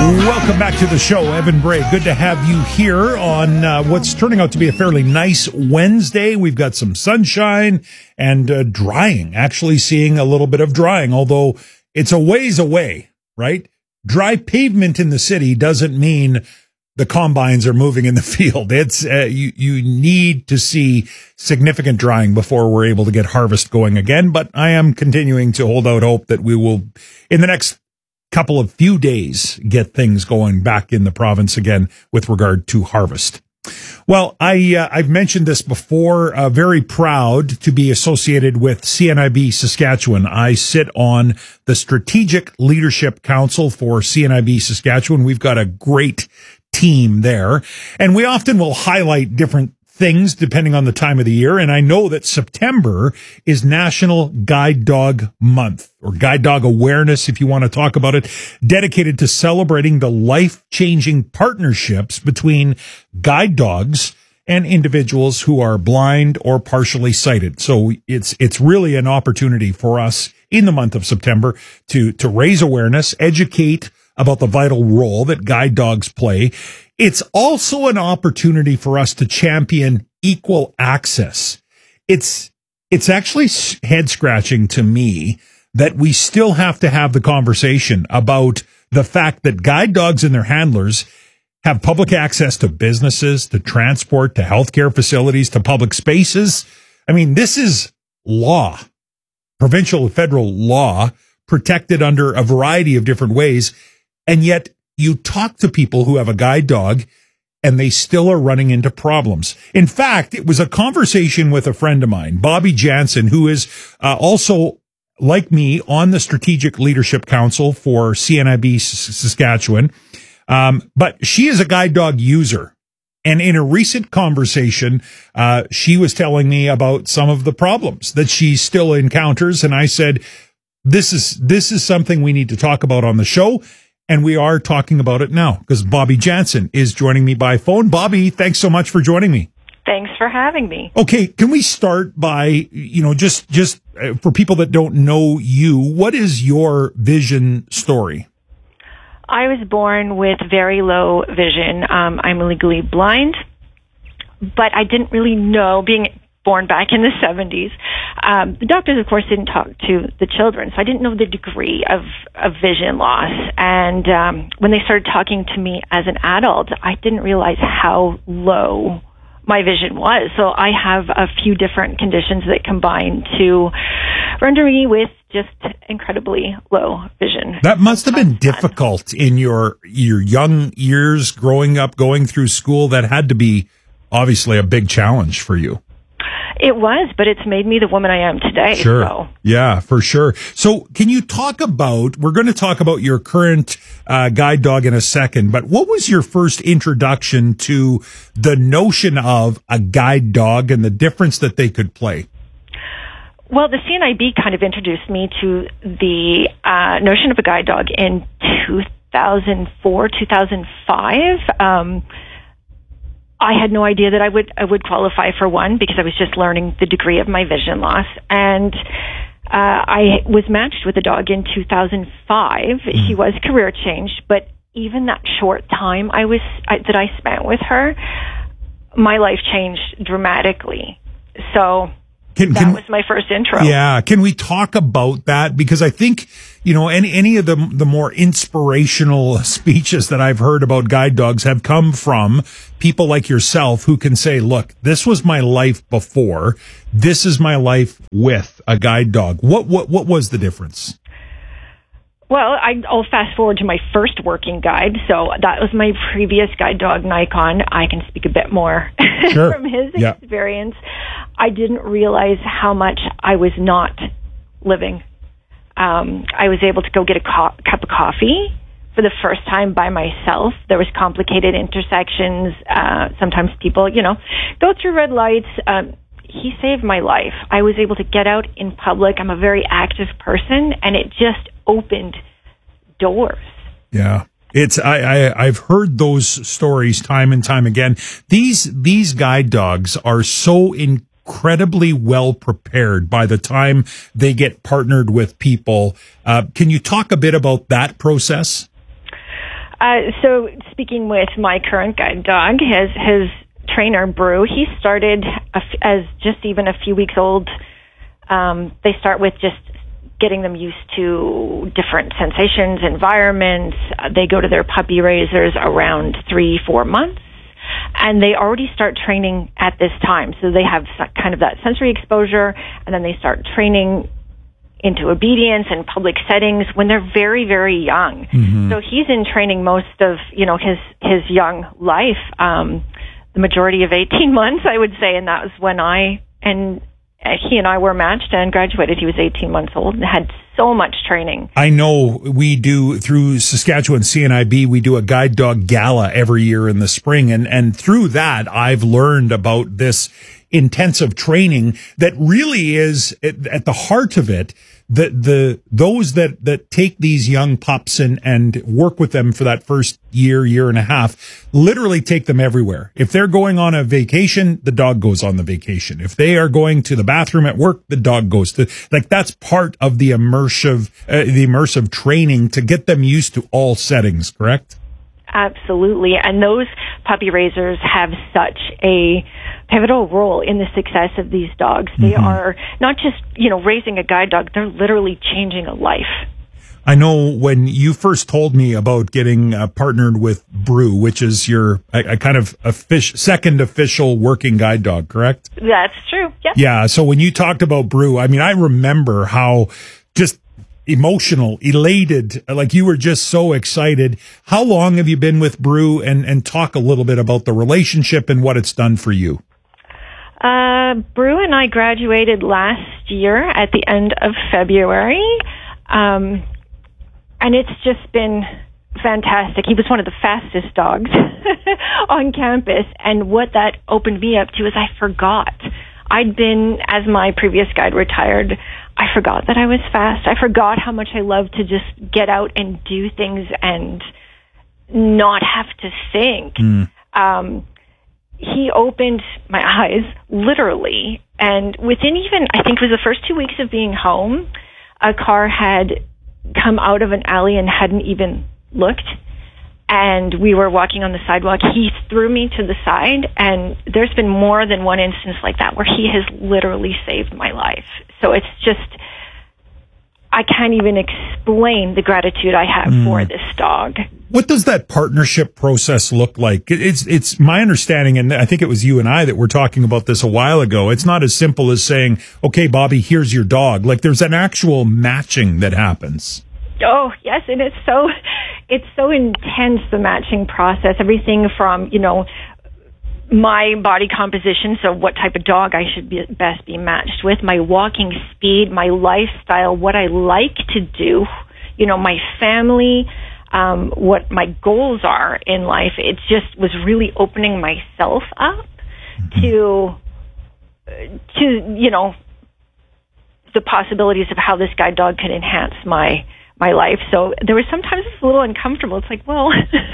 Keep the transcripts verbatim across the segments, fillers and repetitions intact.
Welcome back to the show, Evan Bray. Good to have you here on uh, what's turning out to be a fairly nice Wednesday. We've got some sunshine and uh, drying, actually seeing a little bit of drying, although it's a ways away, right? Dry pavement in the city doesn't mean the combines are moving in the field. It's uh, you, you need to see significant drying before we're able to get harvest going again. But I am continuing to hold out hope that we will, in the next couple of few days, get things going back in the province again with regard to harvest. Well, I, uh, I've mentioned this before, uh, very proud to be associated with C N I B Saskatchewan. I sit on the Strategic Leadership Council for C N I B Saskatchewan. We've got a great team there, and we often will highlight different things depending on the time of the year. And I know that September is National Guide Dog Month, or Guide Dog Awareness, if you want to talk about it, dedicated to celebrating the life-changing partnerships between guide dogs and individuals who are blind or partially sighted. So it's it's really an opportunity for us in the month of September to to raise awareness, educate about the vital role that guide dogs play. It's also an opportunity for us to champion equal access. It's, it's actually head scratching to me that we still have to have the conversation about the fact that guide dogs and their handlers have public access to businesses, to transport, to healthcare facilities, to public spaces. I mean, this is law, provincial and federal law, protected under a variety of different ways. And yet you talk to people who have a guide dog and they still are running into problems. In fact, it was a conversation with a friend of mine, Bobby Jansen, who is uh, also, like me, on the Strategic Leadership Council for C N I B Saskatchewan. Um, but she is a guide dog user. And in a recent conversation, uh, she was telling me about some of the problems that she still encounters. And I said, this is, this is something we need to talk about on the show. And we are talking about it now because Bobby Jansen is joining me by phone. Bobby, thanks so much for joining me. Thanks for having me. Okay, can we start by, you know, just just uh, for people that don't know you, what is your vision story? I was born with very low vision. Um, I'm legally blind, but I didn't really know, being born back in the seventies. Um, the doctors, of course, didn't talk to the children, so I didn't know the degree of, of vision loss. And um, when they started talking to me as an adult, I didn't realize how low my vision was. So I have a few different conditions that combine to render me with just incredibly low vision. That must have been difficult in your your young years growing up, going through school. That had to be obviously a big challenge for you. It was, but it's made me the woman I am today. Sure. So. Yeah, for sure. So can you talk about, we're going to talk about your current uh, guide dog in a second, but what was your first introduction to the notion of a guide dog and the difference that they could play? Well, the C N I B kind of introduced me to the uh, notion of a guide dog in two thousand four, two thousand five. Um, I had no idea that I would I would qualify for one because I was just learning the degree of my vision loss. And uh, I was matched with a dog in two thousand five. Mm. He was career changed, but even that short time I was I, that I spent with her, my life changed dramatically. So can, that can, was my first intro. Yeah, can we talk about that? Because I think, you know, any any of the the more inspirational speeches that I've heard about guide dogs have come from people like yourself who can say, look, this was my life before. This is my life with a guide dog. What what what was the difference? Well, I, I'll fast forward to my first working guide. So that was my previous guide dog, Nikon. I can speak a bit more sure. from his yeah. experience. I didn't realize how much I was not living. Um, I was able to go get a co- cup of coffee for the first time by myself. There was complicated intersections. Uh, sometimes people, you know, go through red lights. Um, he saved my life. I was able to get out in public. I'm a very active person, and it just opened doors. Yeah. It's I, I I've heard those stories time and time again. These these guide dogs are so incredibly well prepared by the time they get partnered with people. Uh, can you talk a bit about that process? Uh, so speaking with my current guide dog, his, his trainer, Brew, he started a f- as just even a few weeks old. Um, they start with just getting them used to different sensations, environments. Uh, they go to their puppy raisers around three, four months. And they already start training at this time. So they have kind of that sensory exposure, and then they start training into obedience and public settings when they're very, very young. Mm-hmm. So he's in training most of, you know, his, his young life, um, the majority of eighteen months, I would say. And that was when I, and he and I were matched and graduated. He was eighteen months old and had so much training. I know we do through Saskatchewan C N I B, we do a guide dog gala every year in the spring. And, and through that, I've learned about this intensive training that really is at, at the heart of it. The, the, those that, that take these young pups and, and work with them for that first year, year and a half, literally take them everywhere. If they're going on a vacation, the dog goes on the vacation. If they are going to the bathroom at work, the dog goes to, like, that's part of the immersive, uh, the immersive training to get them used to all settings, correct? Absolutely. And those puppy raisers have such a pivotal role in the success of these dogs. They mm-hmm. are not just, you know, raising a guide dog, they're literally changing a life. I know when you first told me about getting uh, partnered with Brew, which is your a, a kind of offic- second official working guide dog, correct? That's true. Yeah. Yeah. So when you talked about Brew, I mean, I remember how just emotional, elated, like you were just so excited. How long have you been with Brew? And, and talk a little bit about the relationship and what it's done for you. Uh, Brew and I graduated last year at the end of February. Um, and it's just been fantastic. He was one of the fastest dogs on campus. And what that opened me up to is I forgot. I'd been, as my previous guide retired, I forgot that I was fast. I forgot how much I loved to just get out and do things and not have to think. Mm. Um, he opened my eyes, literally. And within even, I think it was the first two weeks of being home, a car had come out of an alley and hadn't even looked. And we were walking on the sidewalk. He threw me to the side, and there's been more than one instance like that where he has literally saved my life. So it's just, I can't even explain the gratitude I have mm. for this dog. What does that partnership process look like? It's it's my understanding, and I think it was you and I that were talking about this a while ago. It's not as simple as saying, okay, Bobby, here's your dog. Like, there's an actual matching that happens. Oh, yes, and it's so, it's so intense, the matching process. Everything from, you know, my body composition, so what type of dog I should be, best be matched with, my walking speed, my lifestyle, what I like to do, you know, my family, um, what my goals are in life. It just was really opening myself up mm-hmm. to, to, you know, the possibilities of how this guide dog could enhance my my life. So there was sometimes it's a little uncomfortable. It's like, well,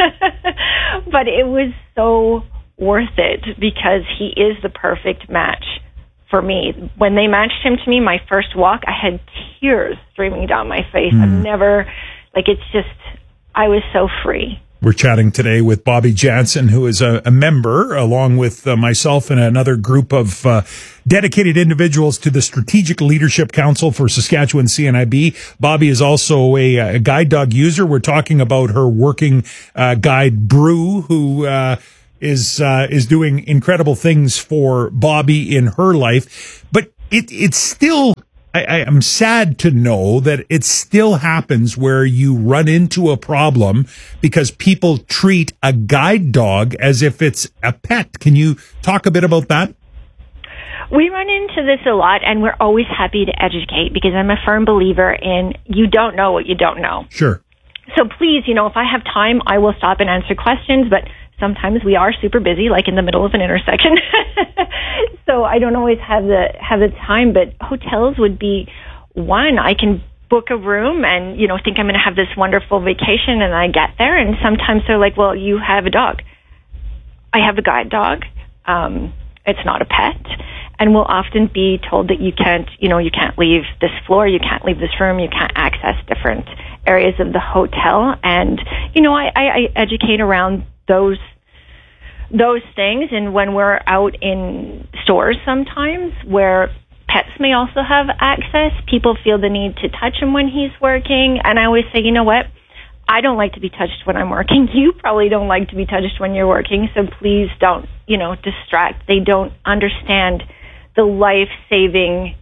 but it was so worth it because he is the perfect match for me. When they matched him to me, my first walk, I had tears streaming down my face. Mm. I've never, like, it's just, I was so free. We're chatting today with Bobby Jansen, who is a, a member, along with uh, myself and another group of uh, dedicated individuals to the Strategic Leadership Council for Saskatchewan C N I B. Bobby is also a, a guide dog user. We're talking about her working uh, guide, Brew, who uh, is uh, is doing incredible things for Bobby in her life. But it it's still... I am sad to know that it still happens where you run into a problem because people treat a guide dog as if it's a pet. Can you talk a bit about that? We run into this a lot, and we're always happy to educate because I'm a firm believer in you don't know what you don't know. Sure. So please, you know, if I have time, I will stop and answer questions, but sometimes we are super busy, like in the middle of an intersection. So I don't always have the have the time, but hotels would be one. I can book a room and, you know, think I'm going to have this wonderful vacation, and I get there, and sometimes they're like, well, you have a dog. I have a guide dog. Um, it's not a pet. And we'll often be told that you can't, you know, you can't leave this floor, you can't leave this room, you can't access different areas of the hotel. And, you know, I, I, I educate around those those things. And when we're out in stores sometimes where pets may also have access, people feel the need to touch him when he's working. And I always say, you know what? I don't like to be touched when I'm working. You probably don't like to be touched when you're working. So please don't, you know, distract. They don't understand the life-saving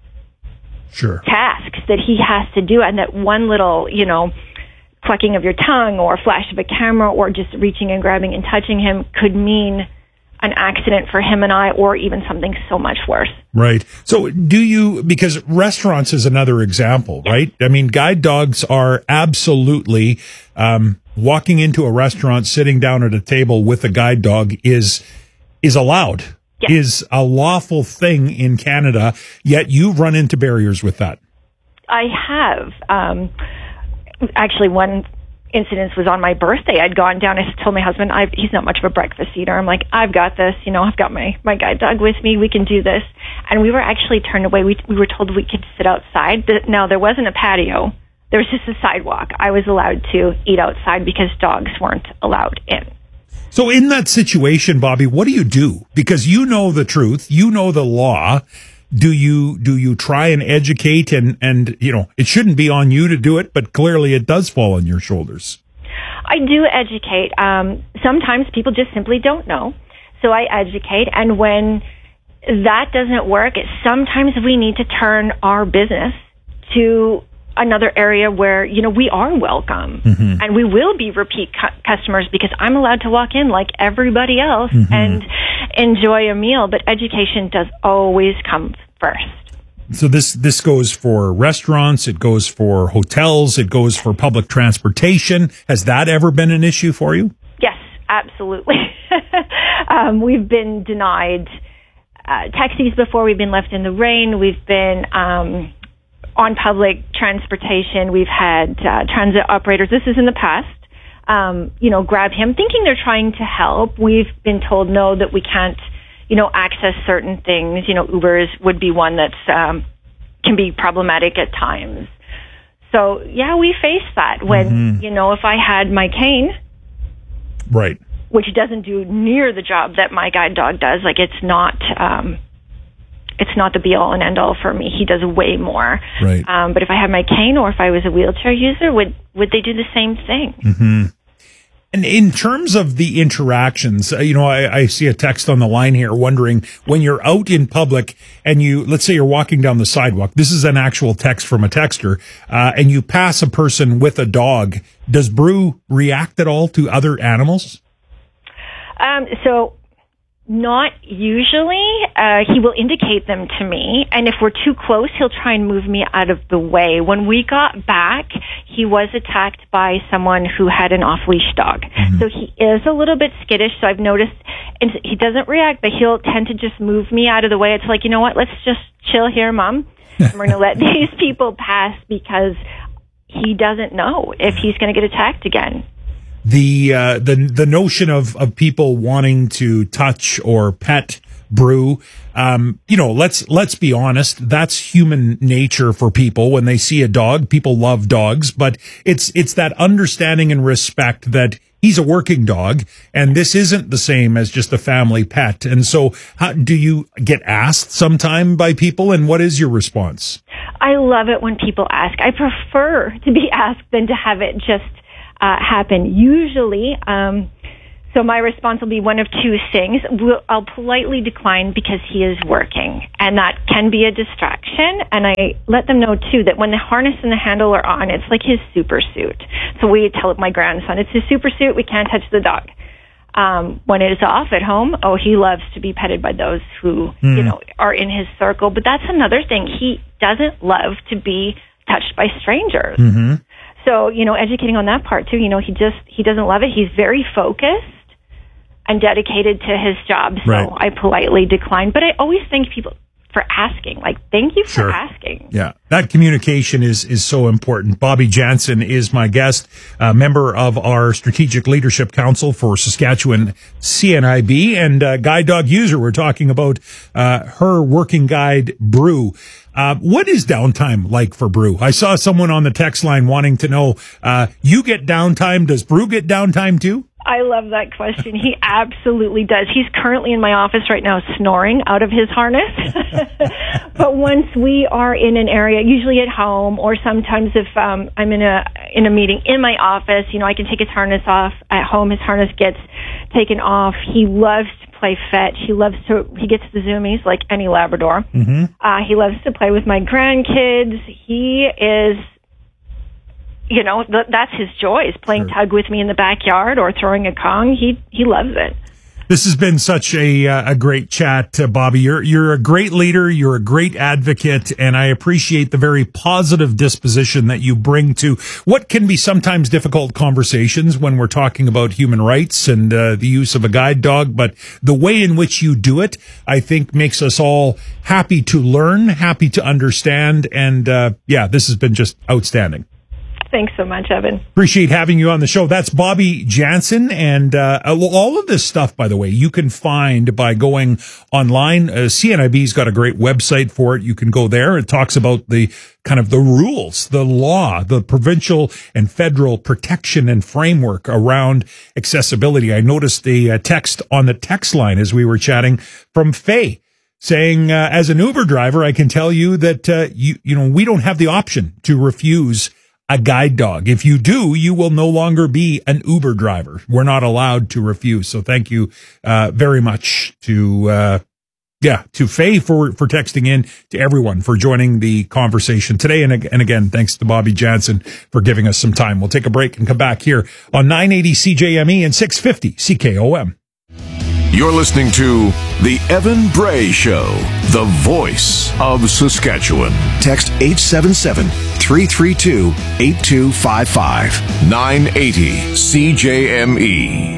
sure. tasks that he has to do. And that one little, you know, clucking of your tongue or flash of a camera or just reaching and grabbing and touching him could mean an accident for him and I, or even something so much worse. Right. So do you, because restaurants is another example, right? I mean, guide dogs are absolutely, um, walking into a restaurant, sitting down at a table with a guide dog is, is allowed, yes. is a lawful thing in Canada, yet you've run into barriers with that. I have. Um, actually, one incidence was on my birthday. I'd gone down. I told my husband, I've, he's not much of a breakfast eater. I'm like, I've got this. You know, I've got my, my guide dog with me. We can do this. And we were actually turned away. We, we were told we could sit outside. Now, there wasn't a patio. There was just a sidewalk. I was allowed to eat outside because dogs weren't allowed in. So in that situation, Bobby, what do you do? Because you know the truth. You know the law. Do you do you try and educate and, and, you know, it shouldn't be on you to do it, but clearly it does fall on your shoulders. I do educate. Um, sometimes people just simply don't know. So I educate. And when that doesn't work, it, sometimes we need to turn our business to another area where, you know, we are welcome mm-hmm. and we will be repeat cu- customers because I'm allowed to walk in like everybody else mm-hmm. and enjoy a meal. But education does always come first. So this, this goes for restaurants, it goes for hotels, it goes for public transportation. Has that ever been an issue for you? Yes, absolutely. um, we've been denied uh, taxis before. We've been left in the rain. We've been um, on public transportation. We've had uh, transit operators. This is in the past. Um, you know, grab him thinking they're trying to help. We've been told no, that we can't, you know, access certain things. You know, Ubers would be one that's um, can be problematic at times. So, yeah, we face that when, mm-hmm. you know, if I had my cane, right, which doesn't do near the job that my guide dog does. Like, it's not, um, it's not the be all and end all for me. He does way more. Right. Um, but if I had my cane or if I was a wheelchair user, would would they do the same thing? Mm-hmm. And in terms of the interactions, uh, you know, I, I see a text on the line here wondering when you're out in public and you, let's say you're walking down the sidewalk. This is an actual text from a texter, uh, and you pass a person with a dog. Does Brew react at all to other animals? Um, so not usually. Uh, he will indicate them to me. And if we're too close, he'll try and move me out of the way. When we got back, he was attacked by someone who had an off-leash dog. Mm-hmm. So he is a little bit skittish. So I've noticed, and he doesn't react, but he'll tend to just move me out of the way. It's like, you know what? Let's just chill here, Mom. We're going to let these people pass because he doesn't know if he's going to get attacked again. The uh, the the notion of, of people wanting to touch or pet Brew, um, you know, let's let's be honest. That's human nature for people. When they see a dog, people love dogs, but it's it's that understanding and respect that he's a working dog, and this isn't the same as just a family pet. And so, how, do you get asked sometime by people, and what is your response? I love it when people ask. I prefer to be asked than to have it just Uh, happen. Usually, um, so my response will be one of two things. We'll, I'll politely decline because he is working, and that can be a distraction. And I let them know, too, that when the harness and the handle are on, it's like his super suit. So we tell my grandson, it's his super suit, we can't touch the dog. Um, when it is off at home, oh, he loves to be petted by those who, mm. you know, are in his circle. But that's another thing. He doesn't love to be touched by strangers. Mm-hmm. So, you know, educating on that part too, you know, he just, he doesn't love it. He's very focused and dedicated to his job. So right. I politely decline, but I always thank people for asking. Like, thank you for sure. asking. Yeah. That communication is, is so important. Bobby Jansen is my guest, a member of our Strategic Leadership Council for Saskatchewan C N I B and uh, guide dog user. We're talking about, uh, her working guide, Brew. Uh, what is downtime like for Brew? I saw someone on the text line wanting to know, uh, you get downtime. Does Brew get downtime too? I love that question. He absolutely does. He's currently in my office right now snoring out of his harness. But once we are in an area, usually at home, or sometimes if um, I'm in a in a meeting in my office, you know, I can take his harness off. At home, his harness gets taken off. He loves to play fetch. He loves to, he gets the zoomies like any Labrador. Mm-hmm. Uh, he loves to play with my grandkids. He is... You know, th- that's his joy, is playing sure. tug with me in the backyard or throwing a Kong. He he loves it. This has been such a uh, a great chat, uh, Bobby. You're you're a great leader. You're a great advocate, and I appreciate the very positive disposition that you bring to what can be sometimes difficult conversations when we're talking about human rights and uh, the use of a guide dog. But the way in which you do it, I think, makes us all happy to learn, happy to understand, and uh, yeah, this has been just outstanding. Thanks so much, Evan. Appreciate having you on the show. That's Bobby Jansen. And uh, all of this stuff, by the way, you can find by going online. Uh, C N I B's got a great website for it. You can go there. It talks about the kind of the rules, the law, the provincial and federal protection and framework around accessibility. I noticed a, a text on the text line as we were chatting from Faye, saying, uh, as an Uber driver, I can tell you that, uh, you, you know, we don't have the option to refuse a guide dog. If you do, you will no longer be an Uber driver. We're not allowed to refuse. So thank you, uh, very much to, uh, yeah, to Faye for, for texting in, to everyone for joining the conversation today. And, and again, thanks to Bobby Jansen for giving us some time. We'll take a break and come back here on nine eighty C J M E and six fifty C K O M. You're listening to The Evan Bray Show, the voice of Saskatchewan. Text eight seven seven, three three two, eight two five five. nine eighty C J M E.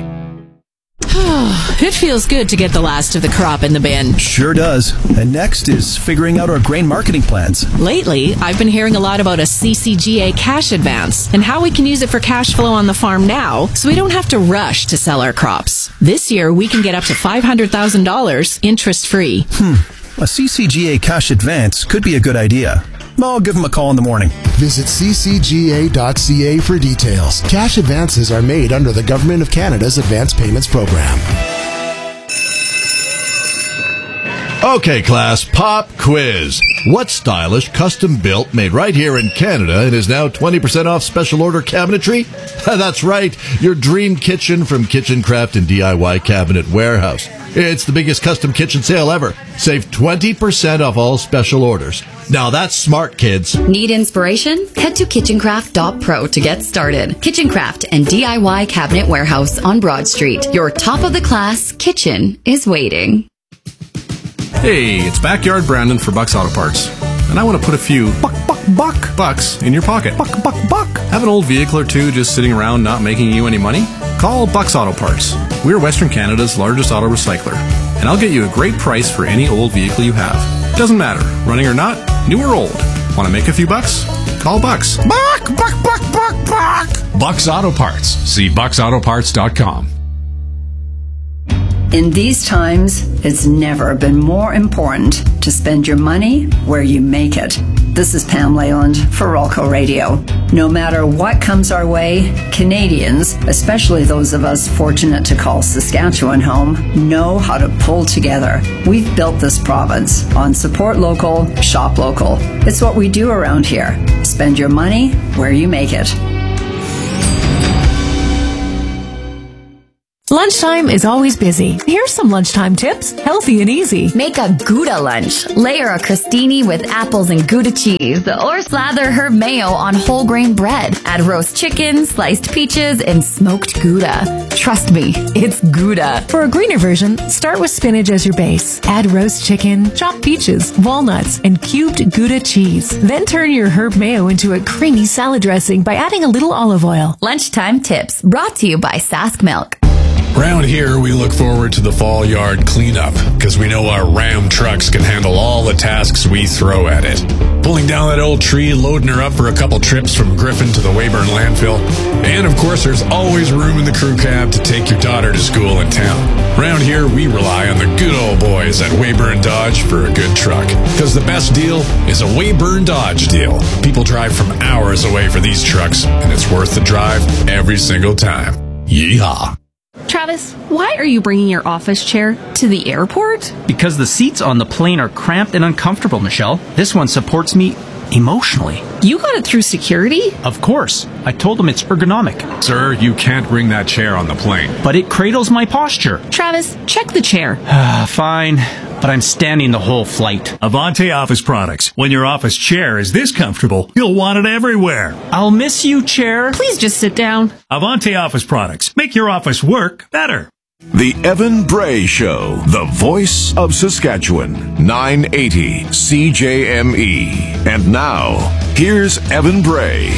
It feels good to get the last of the crop in the bin. Sure does. And next is figuring out our grain marketing plans. Lately, I've been hearing a lot about a C C G A cash advance and how we can use it for cash flow on the farm now so we don't have to rush to sell our crops. This year, we can get up to five hundred thousand dollars interest-free. Hmm. A C C G A cash advance could be a good idea. I'll give them a call in the morning. Visit c c g a dot c a for details. Cash advances are made under the Government of Canada's Advance Payments Program. Okay, class, pop quiz. What stylish, custom-built, made right here in Canada and is now twenty percent off special order cabinetry? That's right, your dream kitchen from Kitchen Craft and D I Y Cabinet Warehouse. It's the biggest custom kitchen sale ever. Save twenty percent off all special orders. Now that's smart, kids. Need inspiration? Head to kitchen craft dot pro to get started. Kitchen Craft and D I Y Cabinet Warehouse on Broad Street. Your top-of-the-class kitchen is waiting. Hey, it's Backyard Brandon for Bucks Auto Parts. And I want to put a few buck, buck, buck bucks in your pocket. Buck, buck, buck. Have an old vehicle or two just sitting around not making you any money? Call Bucks Auto Parts. We're Western Canada's largest auto recycler. And I'll get you a great price for any old vehicle you have. Doesn't matter, running or not, new or old. Want to make a few bucks? Call Bucks. Buck, buck, buck, buck, buck. Bucks Auto Parts. See bucks auto parts dot com. In these times, it's never been more important to spend your money where you make it. This is Pam Leyland for Rolco Radio. No matter what comes our way, Canadians, especially those of us fortunate to call Saskatchewan home, know how to pull together. We've built this province on support local, shop local. It's what we do around here. Spend your money where you make it. Lunchtime is always busy. Here's some lunchtime tips, healthy and easy. Make a Gouda lunch. Layer a crostini with apples and Gouda cheese, or slather herb mayo on whole grain bread. Add roast chicken, sliced peaches, and smoked Gouda. Trust me, it's Gouda. For a greener version, start with spinach as your base. Add roast chicken, chopped peaches, walnuts, and cubed Gouda cheese. Then turn your herb mayo into a creamy salad dressing by adding a little olive oil. Lunchtime tips brought to you by Sask Milk. Around here, we look forward to the fall yard cleanup because we know our Ram trucks can handle all the tasks we throw at it. Pulling down that old tree, loading her up for a couple trips from Griffin to the Weyburn landfill. And of course, there's always room in the crew cab to take your daughter to school in town. Around here, we rely on the good old boys at Weyburn Dodge for a good truck. Because the best deal is a Weyburn Dodge deal. People drive from hours away for these trucks, and it's worth the drive every single time. Yeehaw. Travis, why are you bringing your office chair to the airport? Because the seats on the plane are cramped and uncomfortable, Michelle. This one supports me emotionally. You got it through security? Of course. I told them it's ergonomic. Sir, you can't bring that chair on the plane. But it cradles my posture. Travis, check the chair. Fine, but I'm standing the whole flight. Avante Office Products. When your office chair is this comfortable, you'll want it everywhere. I'll miss you, chair. Please just sit down. Avante Office Products. Make your office work better. The Evan Bray Show, the voice of Saskatchewan, nine eighty C J M E. And now, here's Evan Bray.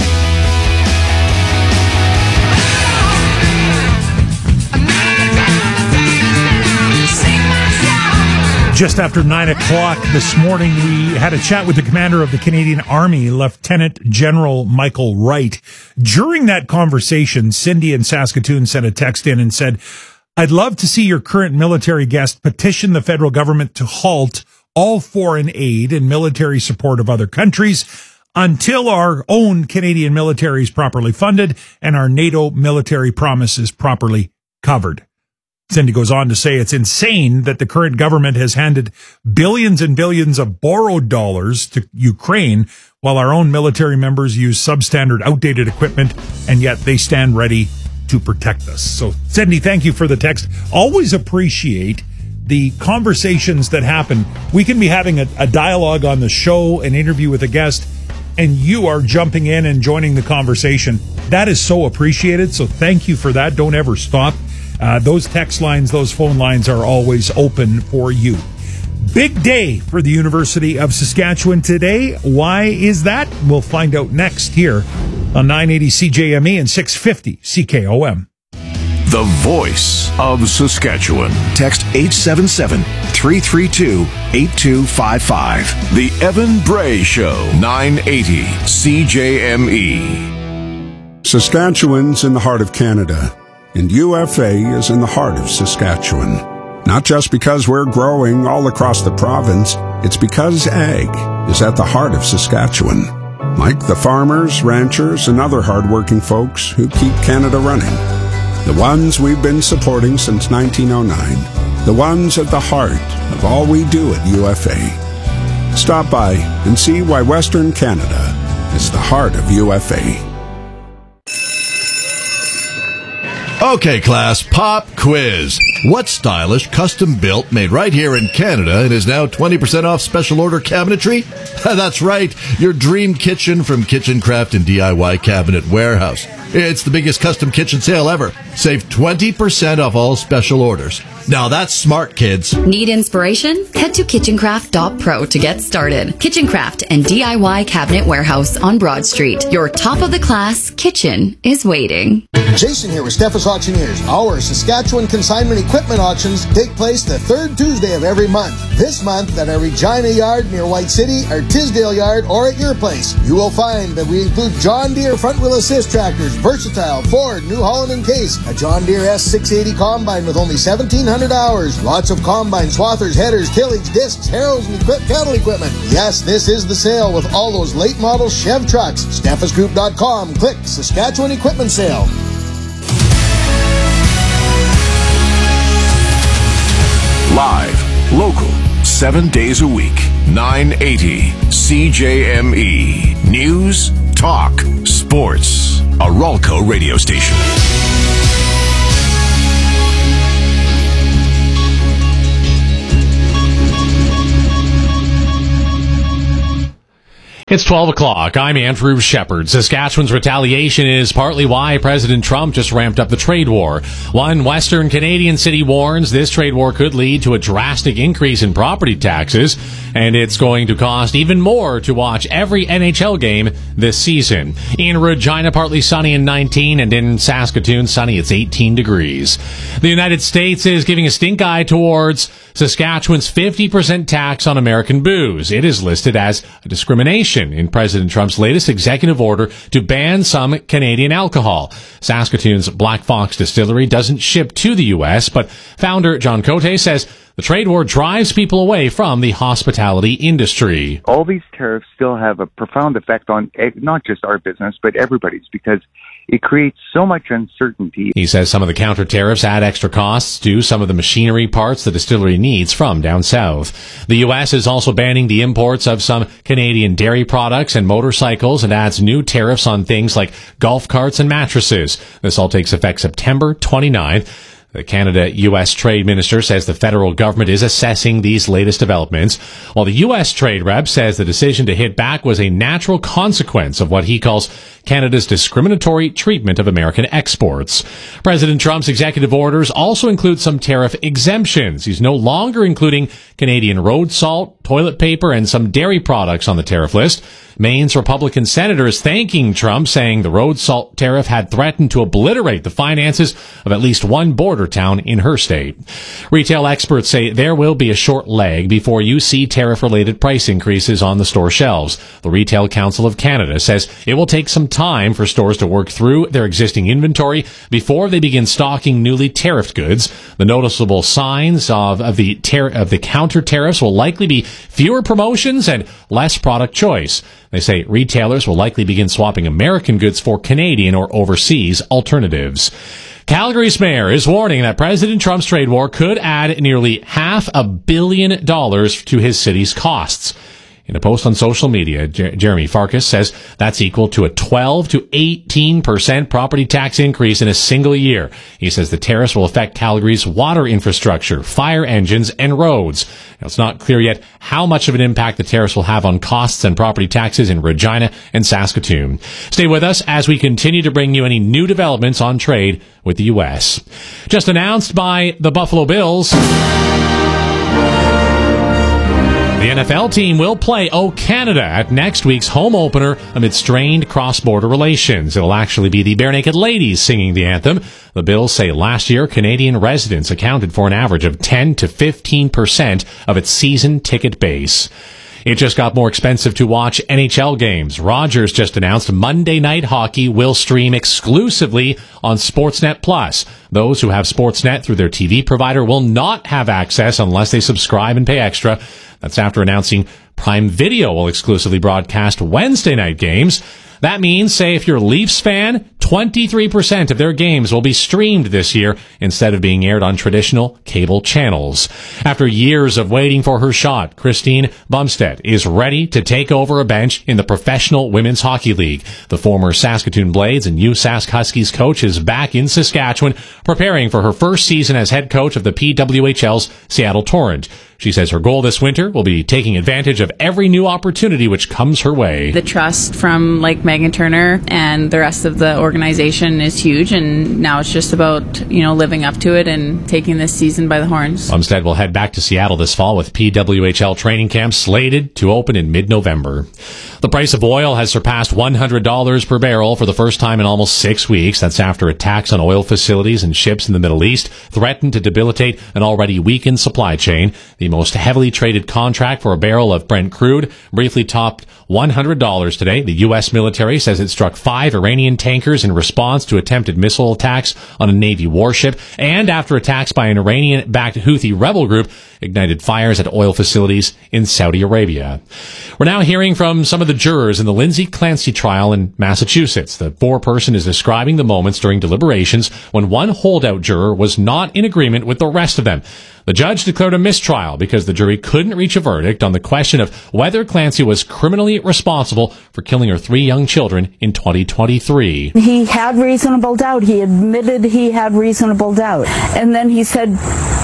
Just after nine o'clock this morning, we had a chat with the commander of the Canadian Army, Lieutenant General Michael Wright. During that conversation, Cindy in Saskatoon sent a text in and said, I'd love to see your current military guest petition the federal government to halt all foreign aid and military support of other countries until our own Canadian military is properly funded and our NATO military promise is properly covered. Cindy goes on to say it's insane that the current government has handed billions and billions of borrowed dollars to Ukraine while our own military members use substandard, outdated equipment, and yet they stand ready to protect us. So, Cindy, thank you for the text. Always appreciate the conversations that happen. We can be having a, a dialogue on the show, an interview with a guest, and you are jumping in and joining the conversation. That is so appreciated. So thank you for that. Don't ever stop. Uh, those text lines, those phone lines are always open for you. Big day for the University of Saskatchewan today. Why is that? We'll find out next here on nine eighty C J M E and six fifty C K O M. The voice of Saskatchewan. Text eight seven seven, three three two, eight two five five. The Evan Bray Show, nine eighty C J M E. Saskatchewan's in the heart of Canada, and U F A is in the heart of Saskatchewan. Not just because we're growing all across the province, it's because ag is at the heart of Saskatchewan. Like the farmers, ranchers, and other hardworking folks who keep Canada running. The ones we've been supporting since nineteen oh nine. The ones at the heart of all we do at U F A. Stop by and see why Western Canada is the heart of U F A. Okay, class, pop quiz. What stylish, custom-built, made right here in Canada and is now twenty percent off special order cabinetry? That's right, your dream kitchen from Kitchen Craft and D I Y Cabinet Warehouse. It's the biggest custom kitchen sale ever. Save twenty percent off all special orders. Now that's smart, kids. Need inspiration? Head to kitchen craft dot pro to get started. Kitchen Craft and D I Y Cabinet Warehouse on Broad Street. Your top-of-the-class kitchen is waiting. Jason here with Steffes Auctioneers. Our Saskatchewan consignment equipment auctions take place the third Tuesday of every month. This month at our Regina Yard near White City, our Tisdale Yard, or at your place. You will find that we include John Deere front wheel assist tractors, Versatile, Ford, New Holland and Case, a John Deere S six eighty combine with only seventeen hundred hours, lots of combine, swathers, headers, tillage, discs, harrows, and equip- cattle equipment. Yes, this is the sale with all those late model Chev trucks. Steffes Group dot com. Click Saskatchewan Equipment Sale. Live, local, seven days a week, nine eighty C J M E. News, talk, sports. A Ralco radio station. It's twelve o'clock. I'm Andrew Shepard. Saskatchewan's retaliation is partly why President Trump just ramped up the trade war. One Western Canadian city warns this trade war could lead to a drastic increase in property taxes, and it's going to cost even more to watch every N H L game this season. In Regina, partly sunny and nineteen, and in Saskatoon, sunny, it's eighteen degrees. The United States is giving a stink eye towards Saskatchewan's fifty percent tax on American booze. It is listed as a discrimination in President Trump's latest executive order to ban some Canadian alcohol. Saskatoon's Black Fox Distillery doesn't ship to the U S, but founder John Cote says the trade war drives people away from the hospitality industry. All these tariffs still have a profound effect on not just our business, but everybody's, because it creates so much uncertainty. He says some of the counter tariffs add extra costs to some of the machinery parts the distillery needs from down south. The U S is also banning the imports of some Canadian dairy products and motorcycles and adds new tariffs on things like golf carts and mattresses. This all takes effect September twenty-ninth. The Canada-U S Trade Minister says the federal government is assessing these latest developments, while the U S Trade Rep says the decision to hit back was a natural consequence of what he calls Canada's discriminatory treatment of American exports. President Trump's executive orders also include some tariff exemptions. He's no longer including Canadian road salt, toilet paper, and some dairy products on the tariff list. Maine's Republican senator is thanking Trump, saying the road salt tariff had threatened to obliterate the finances of at least one border town in her state. Retail experts say there will be a short lag before you see tariff-related price increases on the store shelves. The Retail Council of Canada says it will take some time for stores to work through their existing inventory before they begin stocking newly tariffed goods. The noticeable signs of, of the tar- of the counter tariffs will likely be fewer promotions and less product choice. They say retailers will likely begin swapping American goods for Canadian or overseas alternatives. Calgary's mayor is warning that President Trump's trade war could add nearly half a billion dollars to his city's costs. In a post on social media, Jer- Jeremy Farkas says that's equal to a twelve to eighteen percent property tax increase in a single year. He says the tariffs will affect Calgary's water infrastructure, fire engines, and roads. Now, it's not clear yet how much of an impact the tariffs will have on costs and property taxes in Regina and Saskatoon. Stay with us as we continue to bring you any new developments on trade with the U S. Just announced by the Buffalo Bills, the N F L team will play O Canada at next week's home opener amid strained cross-border relations. It'll actually be the Bare Naked Ladies singing the anthem. The Bills say last year Canadian residents accounted for an average of ten to fifteen percent of its season ticket base. It just got more expensive to watch N H L games. Rogers just announced Monday Night Hockey will stream exclusively on Sportsnet Plus. Those who have Sportsnet through their T V provider will not have access unless they subscribe and pay extra. That's after announcing Prime Video will exclusively broadcast Wednesday night games. That means, say, if you're a Leafs fan, twenty-three percent of their games will be streamed this year instead of being aired on traditional cable channels. After years of waiting for her shot, Christine Bumstead is ready to take over a bench in the Professional Women's Hockey League. The former Saskatoon Blades and U Sask Huskies coach is back in Saskatchewan, preparing for her first season as head coach of the P W H L's Seattle Torrent. She says her goal this winter will be taking advantage of every new opportunity which comes her way. The trust from like Megan Turner and the rest of the organization is huge, and now it's just about, you know, living up to it and taking this season by the horns. Bumstead will head back to Seattle this fall with P W H L training camp slated to open in mid-November. The price of oil has surpassed one hundred dollars per barrel for the first time in almost six weeks. That's after attacks on oil facilities and ships in the Middle East threatened to debilitate an already weakened supply chain. The most heavily traded contract for a barrel of Brent crude briefly topped one hundred dollars today. The U S military says it struck five Iranian tankers in response to attempted missile attacks on a Navy warship, and after attacks by an Iranian-backed Houthi rebel group ignited fires at oil facilities in Saudi Arabia. We're now hearing from some of the jurors in the Lindsay Clancy trial in Massachusetts. The four-person is describing the moments during deliberations when one holdout juror was not in agreement with the rest of them. The judge declared a mistrial because the jury couldn't reach a verdict on the question of whether Clancy was criminally responsible for killing her three young children in twenty twenty-three. He had reasonable doubt. He admitted he had reasonable doubt. And then he said,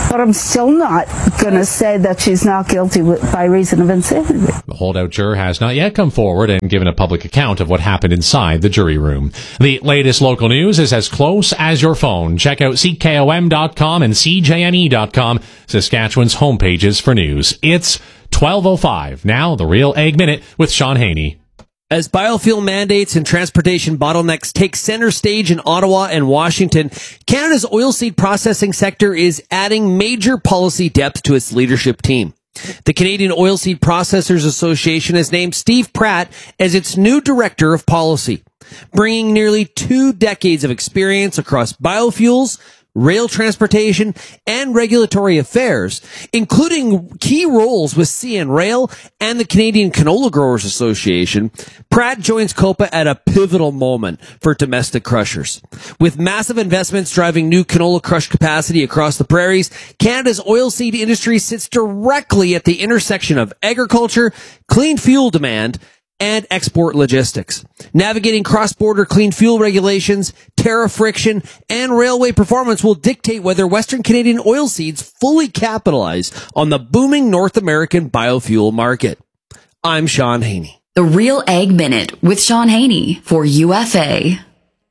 But I'm still not going to say that she's not guilty with, by reason of insanity. The holdout juror has not yet come forward and given a public account of what happened inside the jury room. The latest local news is as close as your phone. Check out C K O M dot com and C J M E dot com, Saskatchewan's homepages for news. It's twelve oh five. Now, the Real Egg Minute with Sean Haney. As biofuel mandates and transportation bottlenecks take center stage in Ottawa and Washington, Canada's oilseed processing sector is adding major policy depth to its leadership team. The Canadian Oilseed Processors Association has named Steve Pratt as its new director of policy, bringing nearly two decades of experience across biofuels, rail transportation, and regulatory affairs, including key roles with C N Rail and the Canadian Canola Growers Association. Pratt joins COPA at a pivotal moment for domestic crushers. With massive investments driving new canola crush capacity across the prairies, Canada's oilseed industry sits directly at the intersection of agriculture, clean fuel demand, and export logistics. Navigating cross-border clean fuel regulations, tariff friction, and railway performance will dictate whether Western Canadian oilseeds fully capitalize on the booming North American biofuel market. I'm Sean Haney. The Real Egg Minute with Sean Haney for U F A.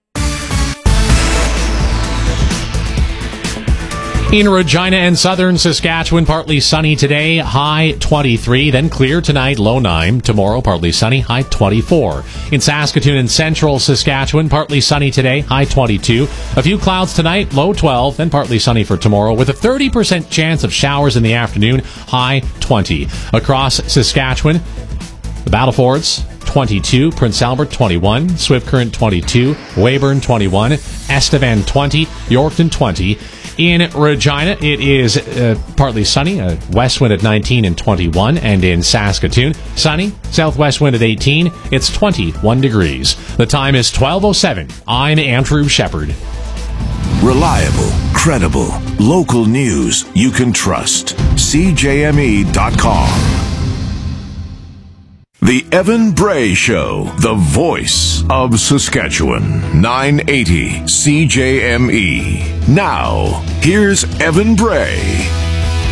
In Regina and southern Saskatchewan, partly sunny today, high twenty-three, then clear tonight, low nine. Tomorrow, partly sunny, high twenty-four. In Saskatoon and central Saskatchewan, partly sunny today, high twenty-two. A few clouds tonight, low twelve, then partly sunny for tomorrow, with a thirty percent chance of showers in the afternoon, high twenty. Across Saskatchewan, the Battlefords, twenty-two, Prince Albert, twenty-one, Swift Current, twenty-two, Weyburn, twenty-one, Estevan, twenty, Yorkton, twenty. In Regina, it is uh, partly sunny, a west wind at nineteen and twenty-one, and in Saskatoon, sunny, southwest wind at eighteen, it's twenty-one degrees. The time is twelve oh seven. I'm Andrew Shepard. Reliable, credible, local news you can trust. C J M E dot com. The Evan Bray Show, the voice of Saskatchewan. nine eighty C J M E. Now, here's Evan Bray.